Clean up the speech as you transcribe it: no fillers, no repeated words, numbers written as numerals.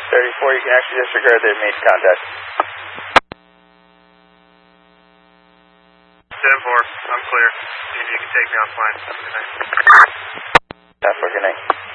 34, you can actually disregard the made contact. 10-4, I'm clear. You can take me offline. Have a good night. Have a good night.